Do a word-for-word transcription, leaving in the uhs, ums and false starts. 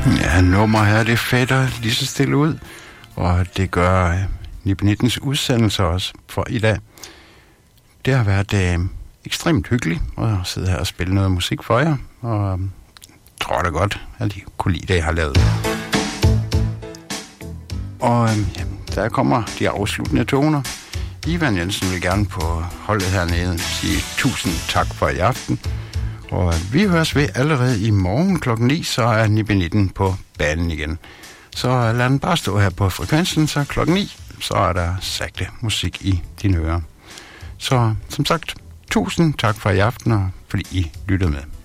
Ja, nummer her, det fætter lige så stille ud, og det gør Nip nittens udsendelser også for i dag. Det har været øh, ekstremt hyggeligt at sidde her og spille noget musik for jer, og øh, tror da godt, at I kunne lide det, jeg har lavet. Og øh, ja, der kommer de afsluttende toner. Ivan Jensen vil gerne på holdet hernede sige tusind tak for i aften. Og vi høres ved allerede i morgen klokken ni, så er Nip nitten på banen igen. Så lad den bare stå her på frekvensen, så klokken ni, så er der sagte musik i dine ører. Så som sagt, tusind tak for i aften, og fordi I lyttede med.